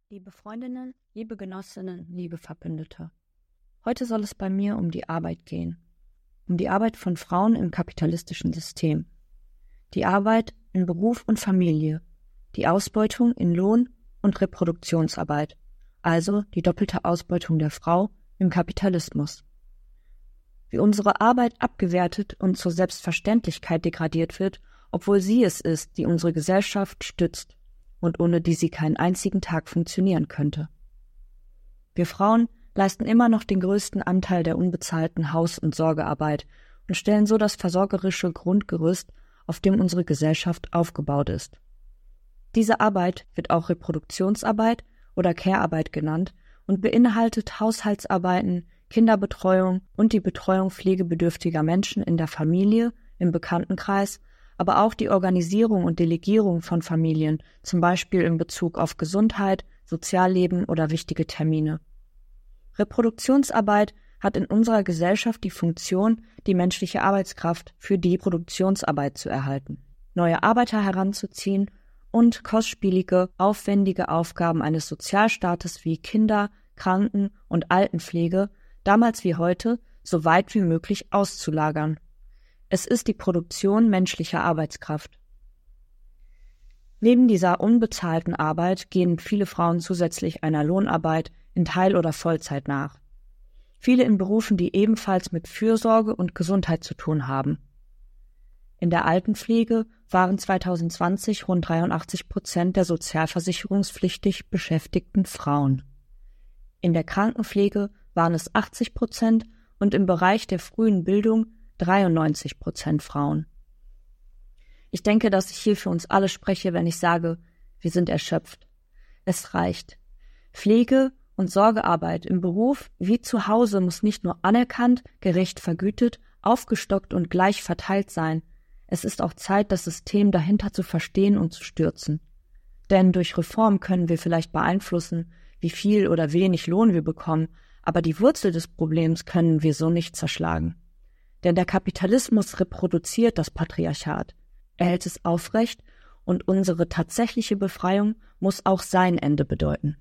Liebe Freundinnen, liebe Genossinnen, liebe Verbündete. Heute soll es bei mir um die Arbeit gehen. Um die Arbeit von Frauen im kapitalistischen System. Die Arbeit in Beruf und Familie. Die Ausbeutung in Lohn- und Reproduktionsarbeit. Also die doppelte Ausbeutung der Frau im Kapitalismus. Wie unsere Arbeit abgewertet und zur Selbstverständlichkeit degradiert wird, obwohl sie es ist, die unsere Gesellschaft stützt und ohne die sie keinen einzigen Tag funktionieren könnte. Wir Frauen leisten immer noch den größten Anteil der unbezahlten Haus- und Sorgearbeit und stellen so das versorgerische Grundgerüst, auf dem unsere Gesellschaft aufgebaut ist. Diese Arbeit wird auch Reproduktionsarbeit oder Care-Arbeit genannt und beinhaltet Haushaltsarbeiten, Kinderbetreuung und die Betreuung pflegebedürftiger Menschen in der Familie, im Bekanntenkreis, aber auch die Organisierung und Delegierung von Familien, zum Beispiel in Bezug auf Gesundheit, Sozialleben oder wichtige Termine. Reproduktionsarbeit hat in unserer Gesellschaft die Funktion, die menschliche Arbeitskraft für die Produktionsarbeit zu erhalten, neue Arbeiter heranzuziehen und kostspielige, aufwendige Aufgaben eines Sozialstaates wie Kinder-, Kranken- und Altenpflege, damals wie heute, so weit wie möglich auszulagern. Es ist die Produktion menschlicher Arbeitskraft. Neben dieser unbezahlten Arbeit gehen viele Frauen zusätzlich einer Lohnarbeit in Teil- oder Vollzeit nach. Viele in Berufen, die ebenfalls mit Fürsorge und Gesundheit zu tun haben. In der Altenpflege waren 2020 rund 83% der sozialversicherungspflichtig beschäftigten Frauen. In der Krankenpflege waren es 80% und im Bereich der frühen Bildung 93% Frauen. Ich denke, dass ich hier für uns alle spreche, wenn ich sage, wir sind erschöpft. Es reicht. Pflege- und Sorgearbeit im Beruf wie zu Hause muss nicht nur anerkannt, gerecht vergütet, aufgestockt und gleich verteilt sein. Es ist auch Zeit, das System dahinter zu verstehen und zu stürzen. Denn durch Reform können wir vielleicht beeinflussen, wie viel oder wenig Lohn wir bekommen, aber die Wurzel des Problems können wir so nicht zerschlagen. Denn der Kapitalismus reproduziert das Patriarchat. Er hält es aufrecht und unsere tatsächliche Befreiung muss auch sein Ende bedeuten.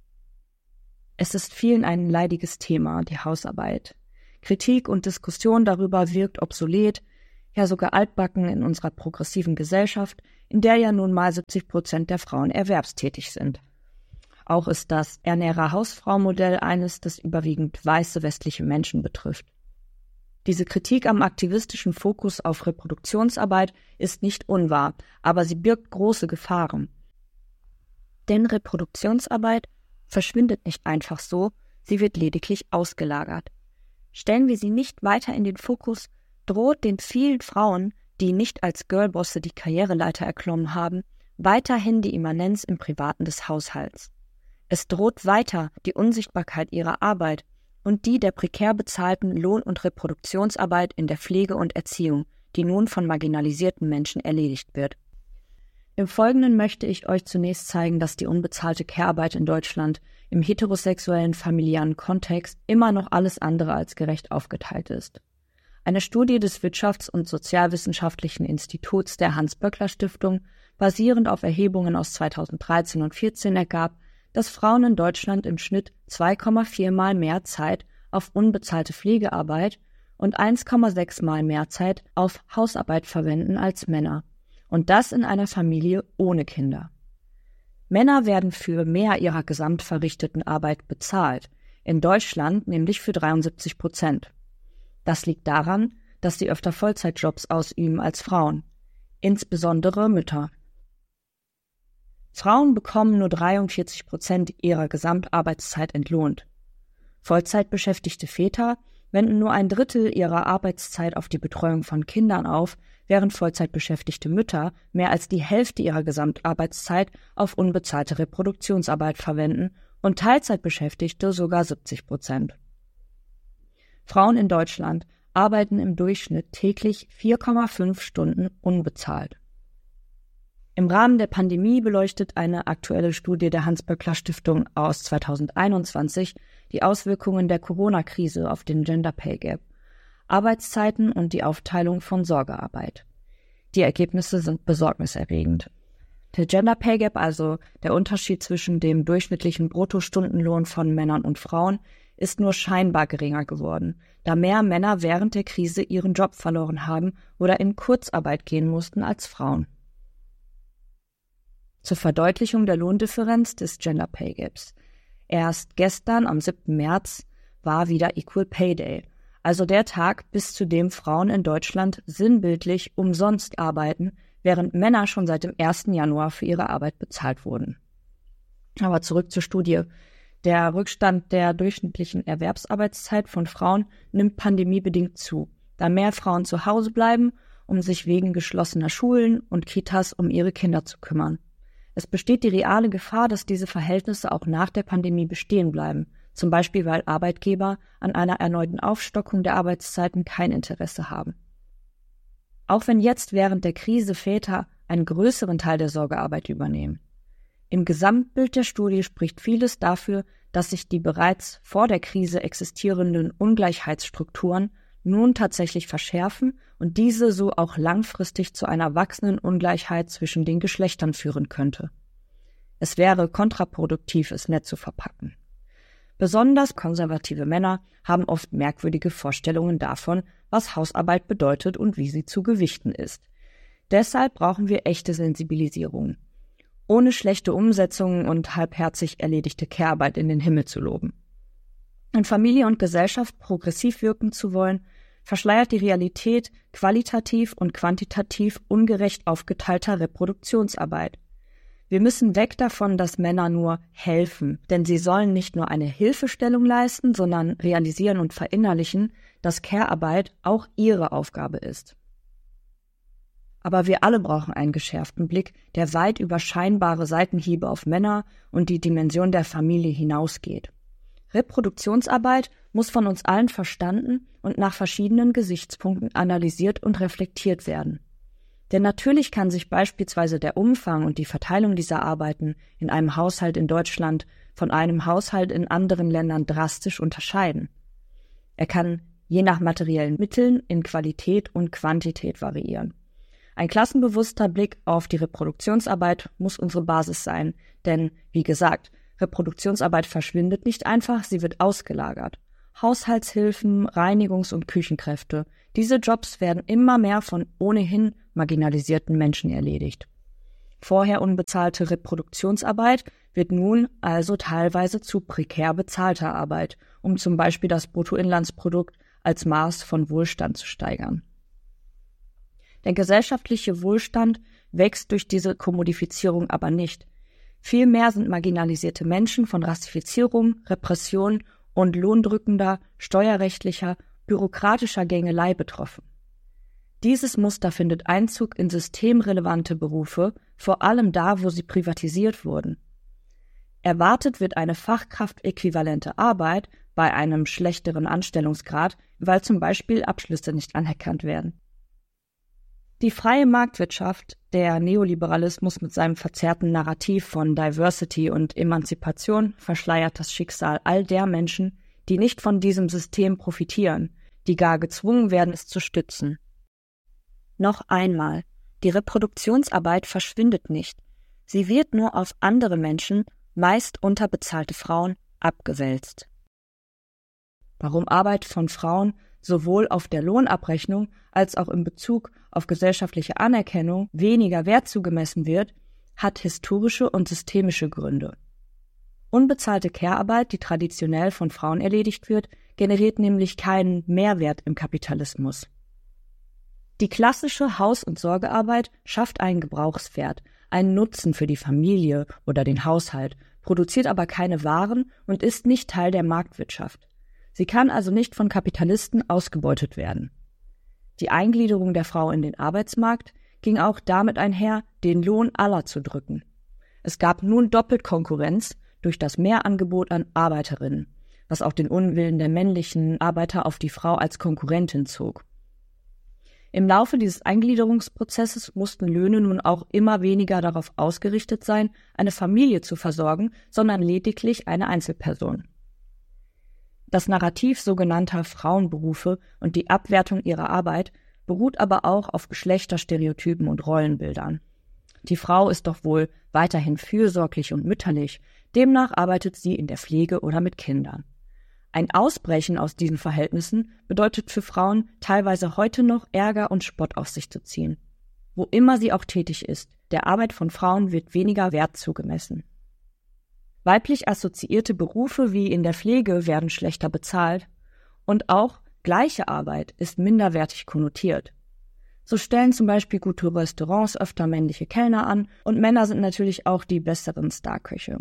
Es ist vielen ein leidiges Thema, die Hausarbeit. Kritik und Diskussion darüber wirkt obsolet, ja sogar altbacken in unserer progressiven Gesellschaft, in der ja nun mal 70% der Frauen erwerbstätig sind. Auch ist das Ernährer-Hausfrau-Modell eines, das überwiegend weiße westliche Menschen betrifft. Diese Kritik am aktivistischen Fokus auf Reproduktionsarbeit ist nicht unwahr, aber sie birgt große Gefahren. Denn Reproduktionsarbeit verschwindet nicht einfach so, sie wird lediglich ausgelagert. Stellen wir sie nicht weiter in den Fokus, droht den vielen Frauen, die nicht als Girlbosse die Karriereleiter erklommen haben, weiterhin die Immanenz im Privaten des Haushalts. Es droht weiter die Unsichtbarkeit ihrer Arbeit und die der prekär bezahlten Lohn- und Reproduktionsarbeit in der Pflege und Erziehung, die nun von marginalisierten Menschen erledigt wird. Im Folgenden möchte ich euch zunächst zeigen, dass die unbezahlte Care-Arbeit in Deutschland im heterosexuellen familiären Kontext immer noch alles andere als gerecht aufgeteilt ist. Eine Studie des Wirtschafts- und Sozialwissenschaftlichen Instituts der Hans-Böckler-Stiftung, basierend auf Erhebungen aus 2013 und 2014, ergab, dass Frauen in Deutschland im Schnitt 2,4 Mal mehr Zeit auf unbezahlte Pflegearbeit und 1,6 Mal mehr Zeit auf Hausarbeit verwenden als Männer. Und das in einer Familie ohne Kinder. Männer werden für mehr ihrer gesamt verrichteten Arbeit bezahlt, in Deutschland nämlich für 73%. Das liegt daran, dass sie öfter Vollzeitjobs ausüben als Frauen, insbesondere Mütter. Frauen bekommen nur 43% ihrer Gesamtarbeitszeit entlohnt. Vollzeitbeschäftigte Väter wenden nur ein Drittel ihrer Arbeitszeit auf die Betreuung von Kindern auf, während Vollzeitbeschäftigte Mütter mehr als die Hälfte ihrer Gesamtarbeitszeit auf unbezahlte Reproduktionsarbeit verwenden und Teilzeitbeschäftigte sogar 70%. Frauen in Deutschland arbeiten im Durchschnitt täglich 4,5 Stunden unbezahlt. Im Rahmen der Pandemie beleuchtet eine aktuelle Studie der Hans-Böckler-Stiftung aus 2021 die Auswirkungen der Corona-Krise auf den Gender Pay Gap, Arbeitszeiten und die Aufteilung von Sorgearbeit. Die Ergebnisse sind besorgniserregend. Der Gender Pay Gap, also der Unterschied zwischen dem durchschnittlichen Bruttostundenlohn von Männern und Frauen, ist nur scheinbar geringer geworden, da mehr Männer während der Krise ihren Job verloren haben oder in Kurzarbeit gehen mussten als Frauen. Zur Verdeutlichung der Lohndifferenz des Gender Pay Gaps. Erst gestern, am 7. März, war wieder Equal Pay Day, also der Tag, bis zu dem Frauen in Deutschland sinnbildlich umsonst arbeiten, während Männer schon seit dem 1. Januar für ihre Arbeit bezahlt wurden. Aber zurück zur Studie. Der Rückstand der durchschnittlichen Erwerbsarbeitszeit von Frauen nimmt pandemiebedingt zu, da mehr Frauen zu Hause bleiben, um sich wegen geschlossener Schulen und Kitas um ihre Kinder zu kümmern. Es besteht die reale Gefahr, dass diese Verhältnisse auch nach der Pandemie bestehen bleiben, zum Beispiel weil Arbeitgeber an einer erneuten Aufstockung der Arbeitszeiten kein Interesse haben. Auch wenn jetzt während der Krise Väter einen größeren Teil der Sorgearbeit übernehmen. Im Gesamtbild der Studie spricht vieles dafür, dass sich die bereits vor der Krise existierenden Ungleichheitsstrukturen nun tatsächlich verschärfen und diese so auch langfristig zu einer wachsenden Ungleichheit zwischen den Geschlechtern führen könnte. Es wäre kontraproduktiv, es nett zu verpacken. Besonders konservative Männer haben oft merkwürdige Vorstellungen davon, was Hausarbeit bedeutet und wie sie zu gewichten ist. Deshalb brauchen wir echte Sensibilisierung, ohne schlechte Umsetzungen und halbherzig erledigte Care-Arbeit in den Himmel zu loben. In Familie und Gesellschaft progressiv wirken zu wollen, verschleiert die Realität qualitativ und quantitativ ungerecht aufgeteilter Reproduktionsarbeit. Wir müssen weg davon, dass Männer nur helfen, denn sie sollen nicht nur eine Hilfestellung leisten, sondern realisieren und verinnerlichen, dass Care-Arbeit auch ihre Aufgabe ist. Aber wir alle brauchen einen geschärften Blick, der weit über scheinbare Seitenhiebe auf Männer und die Dimension der Familie hinausgeht. Reproduktionsarbeit muss von uns allen verstanden und nach verschiedenen Gesichtspunkten analysiert und reflektiert werden. Denn natürlich kann sich beispielsweise der Umfang und die Verteilung dieser Arbeiten in einem Haushalt in Deutschland von einem Haushalt in anderen Ländern drastisch unterscheiden. Er kann je nach materiellen Mitteln in Qualität und Quantität variieren. Ein klassenbewusster Blick auf die Reproduktionsarbeit muss unsere Basis sein, denn, wie gesagt, Reproduktionsarbeit verschwindet nicht einfach, sie wird ausgelagert. Haushaltshilfen, Reinigungs- und Küchenkräfte, diese Jobs werden immer mehr von ohnehin marginalisierten Menschen erledigt. Vorher unbezahlte Reproduktionsarbeit wird nun also teilweise zu prekär bezahlter Arbeit, um zum Beispiel das Bruttoinlandsprodukt als Maß von Wohlstand zu steigern. Der gesellschaftliche Wohlstand wächst durch diese Kommodifizierung aber nicht. Vielmehr sind marginalisierte Menschen von Rassifizierung, Repression und lohndrückender, steuerrechtlicher, bürokratischer Gängelei betroffen. Dieses Muster findet Einzug in systemrelevante Berufe, vor allem da, wo sie privatisiert wurden. Erwartet wird eine fachkraftäquivalente Arbeit bei einem schlechteren Anstellungsgrad, weil zum Beispiel Abschlüsse nicht anerkannt werden. Die freie Marktwirtschaft, der Neoliberalismus mit seinem verzerrten Narrativ von Diversity und Emanzipation verschleiert das Schicksal all der Menschen, die nicht von diesem System profitieren, die gar gezwungen werden, es zu stützen. Noch einmal, die Reproduktionsarbeit verschwindet nicht. Sie wird nur auf andere Menschen, meist unterbezahlte Frauen, abgewälzt. Warum Arbeit von Frauen sowohl auf der Lohnabrechnung als auch in Bezug auf gesellschaftliche Anerkennung weniger Wert zugemessen wird, hat historische und systemische Gründe. Unbezahlte Care-Arbeit, die traditionell von Frauen erledigt wird, generiert nämlich keinen Mehrwert im Kapitalismus. Die klassische Haus- und Sorgearbeit schafft einen Gebrauchswert, einen Nutzen für die Familie oder den Haushalt, produziert aber keine Waren und ist nicht Teil der Marktwirtschaft. Sie kann also nicht von Kapitalisten ausgebeutet werden. Die Eingliederung der Frau in den Arbeitsmarkt ging auch damit einher, den Lohn aller zu drücken. Es gab nun doppelt Konkurrenz durch das Mehrangebot an Arbeiterinnen, was auch den Unwillen der männlichen Arbeiter auf die Frau als Konkurrentin zog. Im Laufe dieses Eingliederungsprozesses mussten Löhne nun auch immer weniger darauf ausgerichtet sein, eine Familie zu versorgen, sondern lediglich eine Einzelperson. Das Narrativ sogenannter Frauenberufe und die Abwertung ihrer Arbeit beruht aber auch auf Geschlechterstereotypen und Rollenbildern. Die Frau ist doch wohl weiterhin fürsorglich und mütterlich, demnach arbeitet sie in der Pflege oder mit Kindern. Ein Ausbrechen aus diesen Verhältnissen bedeutet für Frauen teilweise heute noch Ärger und Spott auf sich zu ziehen. Wo immer sie auch tätig ist, der Arbeit von Frauen wird weniger Wert zugemessen. Weiblich assoziierte Berufe wie in der Pflege werden schlechter bezahlt und auch gleiche Arbeit ist minderwertig konnotiert. So stellen zum Beispiel gute Restaurants öfter männliche Kellner an und Männer sind natürlich auch die besseren Starköche.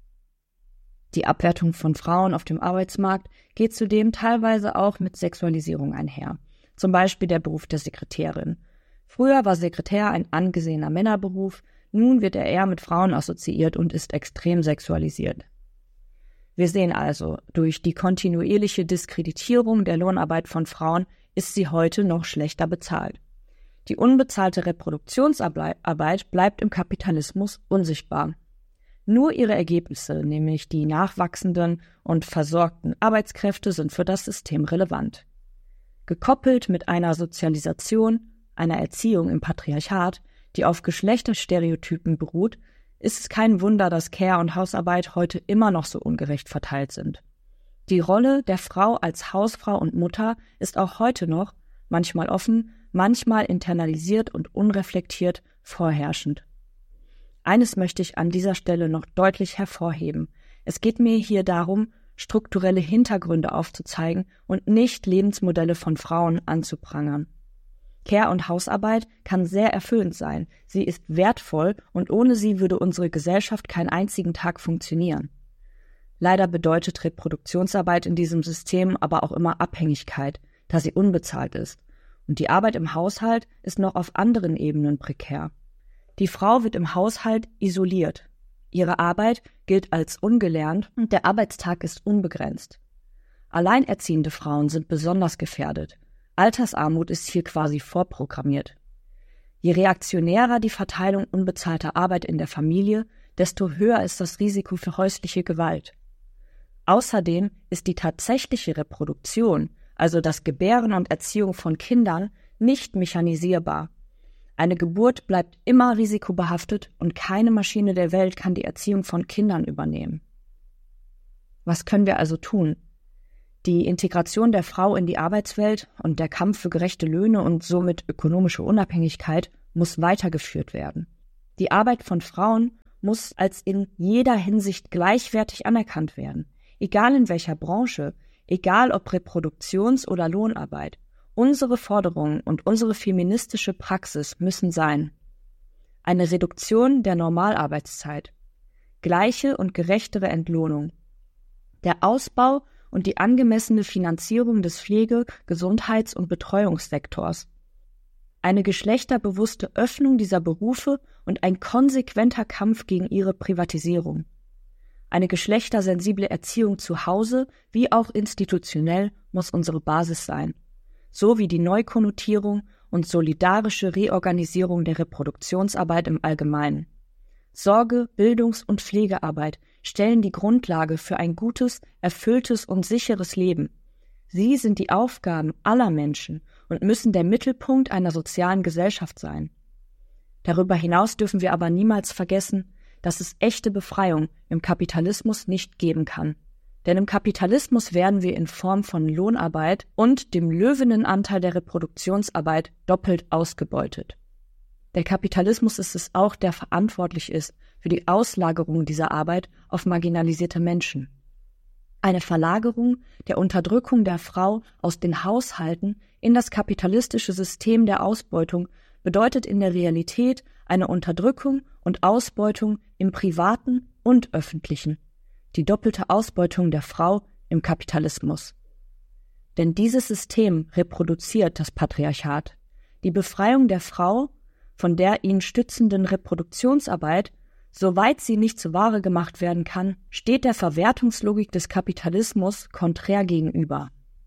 Die Abwertung von Frauen auf dem Arbeitsmarkt geht zudem teilweise auch mit Sexualisierung einher, zum Beispiel der Beruf der Sekretärin. Früher war Sekretär ein angesehener Männerberuf, nun wird er eher mit Frauen assoziiert und ist extrem sexualisiert. Wir sehen also, durch die kontinuierliche Diskreditierung der Lohnarbeit von Frauen ist sie heute noch schlechter bezahlt. Die unbezahlte Reproduktionsarbeit bleibt im Kapitalismus unsichtbar. Nur ihre Ergebnisse, nämlich die nachwachsenden und versorgten Arbeitskräfte, sind für das System relevant. Gekoppelt mit einer Sozialisation, einer Erziehung im Patriarchat, die auf Geschlechterstereotypen beruht, ist es kein Wunder, dass Care- und Hausarbeit heute immer noch so ungerecht verteilt sind. Die Rolle der Frau als Hausfrau und Mutter ist auch heute noch, manchmal offen, manchmal internalisiert und unreflektiert, vorherrschend. Eines möchte ich an dieser Stelle noch deutlich hervorheben. Es geht mir hier darum, strukturelle Hintergründe aufzuzeigen und nicht Lebensmodelle von Frauen anzuprangern. Care- und Hausarbeit kann sehr erfüllend sein, sie ist wertvoll und ohne sie würde unsere Gesellschaft keinen einzigen Tag funktionieren. Leider bedeutet Reproduktionsarbeit in diesem System aber auch immer Abhängigkeit, da sie unbezahlt ist. Und die Arbeit im Haushalt ist noch auf anderen Ebenen prekär. Die Frau wird im Haushalt isoliert. Ihre Arbeit gilt als ungelernt und der Arbeitstag ist unbegrenzt. Alleinerziehende Frauen sind besonders gefährdet. Altersarmut ist hier quasi vorprogrammiert. Je reaktionärer die Verteilung unbezahlter Arbeit in der Familie, desto höher ist das Risiko für häusliche Gewalt. Außerdem ist die tatsächliche Reproduktion, also das Gebären und Erziehung von Kindern, nicht mechanisierbar. Eine Geburt bleibt immer risikobehaftet und keine Maschine der Welt kann die Erziehung von Kindern übernehmen. Was können wir also tun? Die Integration der Frau in die Arbeitswelt und der Kampf für gerechte Löhne und somit ökonomische Unabhängigkeit muss weitergeführt werden. Die Arbeit von Frauen muss als in jeder Hinsicht gleichwertig anerkannt werden, egal in welcher Branche, egal ob Reproduktions- oder Lohnarbeit. Unsere Forderungen und unsere feministische Praxis müssen sein: eine Reduktion der Normalarbeitszeit, gleiche und gerechtere Entlohnung, der Ausbau und die angemessene Finanzierung des Pflege-, Gesundheits- und Betreuungssektors, eine geschlechterbewusste Öffnung dieser Berufe und ein konsequenter Kampf gegen ihre Privatisierung, eine geschlechtersensible Erziehung zu Hause wie auch institutionell muss unsere Basis sein, sowie die Neukonnotierung und solidarische Reorganisierung der Reproduktionsarbeit im Allgemeinen. Sorge-, Bildungs- und Pflegearbeit stellen die Grundlage für ein gutes, erfülltes und sicheres Leben. Sie sind die Aufgaben aller Menschen und müssen der Mittelpunkt einer sozialen Gesellschaft sein. Darüber hinaus dürfen wir aber niemals vergessen, dass es echte Befreiung im Kapitalismus nicht geben kann. Denn im Kapitalismus werden wir in Form von Lohnarbeit und dem Löwenanteil der Reproduktionsarbeit doppelt ausgebeutet. Der Kapitalismus ist es auch, der verantwortlich ist für die Auslagerung dieser Arbeit auf marginalisierte Menschen. Eine Verlagerung der Unterdrückung der Frau aus den Haushalten in das kapitalistische System der Ausbeutung bedeutet in der Realität eine Unterdrückung und Ausbeutung im Privaten und Öffentlichen. Die doppelte Ausbeutung der Frau im Kapitalismus. Denn dieses System reproduziert das Patriarchat. Die Befreiung der Frau von der ihn stützenden Reproduktionsarbeit, soweit sie nicht zur Ware gemacht werden kann, steht der Verwertungslogik des Kapitalismus konträr gegenüber.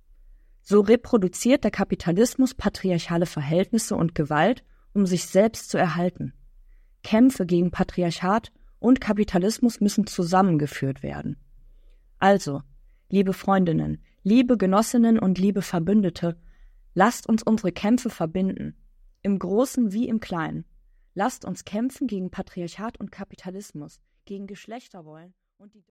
So reproduziert der Kapitalismus patriarchale Verhältnisse und Gewalt, um sich selbst zu erhalten. Kämpfe gegen Patriarchat und Kapitalismus müssen zusammengeführt werden. Also, liebe Freundinnen, liebe Genossinnen und liebe Verbündete, lasst uns unsere Kämpfe verbinden, im Großen wie im Kleinen. Lasst uns kämpfen gegen Patriarchat und Kapitalismus, gegen Geschlechterrollen und die